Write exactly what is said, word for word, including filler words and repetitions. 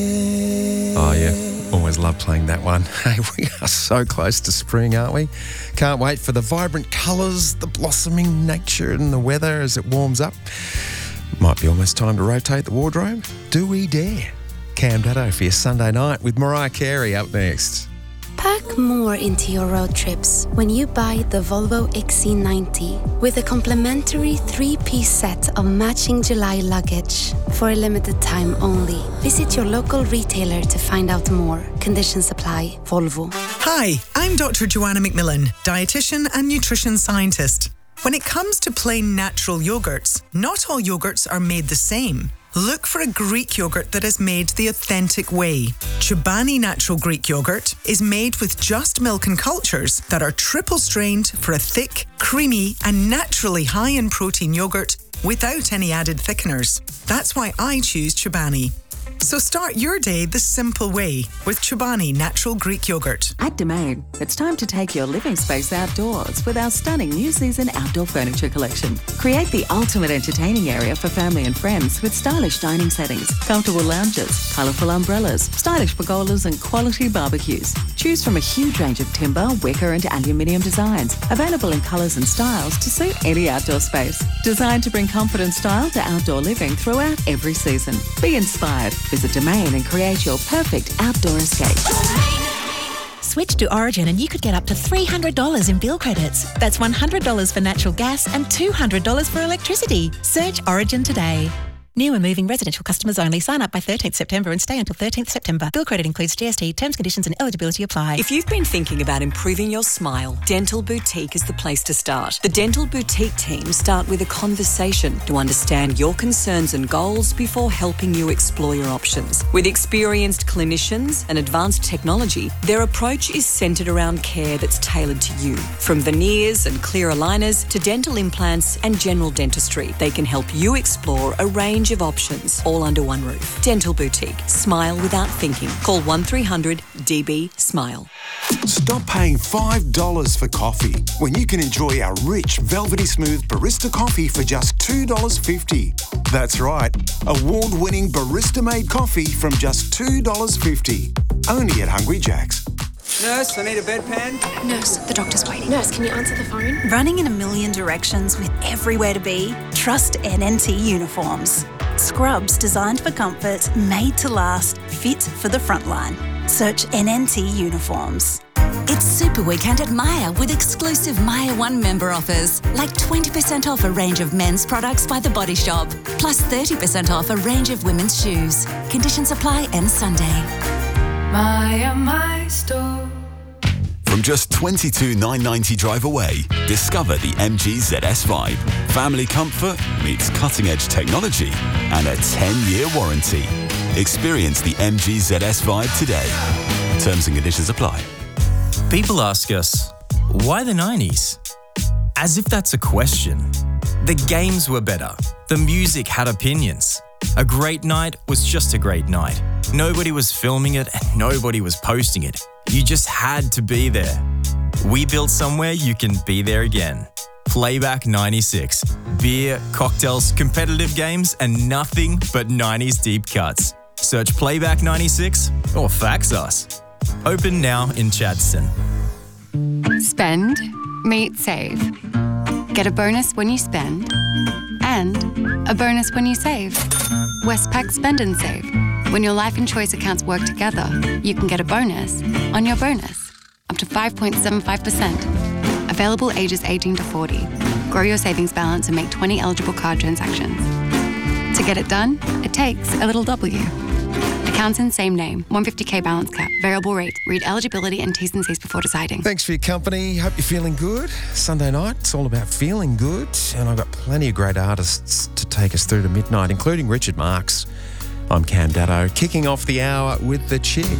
Oh, yeah. Always love playing that one. Hey, we are so close to spring, aren't we? Can't wait for the vibrant colours, the blossoming nature and the weather as it warms up. Might be almost time to rotate the wardrobe. Do we dare? Cam Datto for your Sunday night with Mariah Carey up next. Pack more into your road trips when you buy the Volvo X C ninety with a complimentary three-piece set of matching July luggage. For a limited time only. Visit your local retailer to find out more. Conditions apply. Volvo. Hi, I'm Doctor Joanna McMillan, dietitian and nutrition scientist. When it comes to plain natural yogurts, not all yogurts are made the same. Look for a Greek yogurt that is made the authentic way. Chobani Natural Greek Yogurt is made with just milk and cultures that are triple strained for a thick, creamy and naturally high in protein yogurt without any added thickeners. That's why I choose Chobani. So start your day the simple way with Chobani Natural Greek Yogurt. At Domain, it's time to take your living space outdoors with our stunning new season outdoor furniture collection. Create the ultimate entertaining area for family and friends with stylish dining settings, comfortable lounges, colourful umbrellas, stylish pergolas and quality barbecues. Choose from a huge range of timber, wicker and aluminium designs, available in colours and styles to suit any outdoor space. Designed to bring comfort and style to outdoor living throughout every season. Be inspired. Visit Domain and create your perfect outdoor escape. Switch to Origin and you could get up to three hundred dollars in bill credits. That's one hundred dollars for natural gas and two hundred dollars for electricity. Search Origin today. New and moving residential customers only. Sign up by thirteenth September and stay until thirteenth September. Bill credit includes G S T. Terms, conditions and eligibility apply. If you've been thinking about improving your smile, Dental Boutique is the place to start. The Dental Boutique team start with a conversation to understand your concerns and goals before helping you explore your options. With experienced clinicians and advanced technology, their approach is centred around care that's tailored to you. From veneers and clear aligners to dental implants and general dentistry, they can help you explore a range of options, all under one roof. Dental Boutique. Smile without thinking. Call one three hundred D B SMILE. Stop paying five dollars for coffee when you can enjoy our rich, velvety smooth barista coffee for just two dollars fifty. That's right, award-winning barista-made coffee from just two dollars fifty. Only at Hungry Jack's. Nurse, I need a bedpan. Nurse, the doctor's waiting. Nurse, can you answer the phone? Running in a million directions with everywhere to be? Trust N N T Uniforms. Scrubs designed for comfort, made to last, fit for the front line. Search N N T Uniforms. It's Super Weekend at Myer with exclusive Myer One member offers, like twenty percent off a range of men's products by The Body Shop, plus thirty percent off a range of women's shoes. Conditions apply end Sunday. Myer, my store. From just twenty-two thousand nine hundred ninety drive away, discover the M G Z S Vibe. Family comfort meets cutting-edge technology and a ten-year warranty. Experience the M G Z S Vibe today. Terms and conditions apply. People ask us, why the nineties? As if that's a question. The games were better. The music had opinions. A great night was just a great night. Nobody was filming it and nobody was posting it. You just had to be there. We built somewhere you can be there again. Playback ninety-six. Beer, cocktails, competitive games, and nothing but nineties deep cuts. Search Playback ninety-six or fax us. Open now in Chadstone. Spend, meet, save. Get a bonus when you spend. And a bonus when you save. Westpac Spend and Save. When your life and choice accounts work together, you can get a bonus on your bonus. Up to five point seven five percent. Available ages eighteen to forty. Grow your savings balance and make twenty eligible card transactions. To get it done, it takes a little W. Accounts in same name. one hundred fifty K balance cap. Variable rate. Read eligibility and T's and C's before deciding. Thanks for your company. Hope you're feeling good. Sunday night, it's all about feeling good. And I've got plenty of great artists to take us through to midnight, including Richard Marx. I'm Cam Datto, kicking off the hour with The Chick.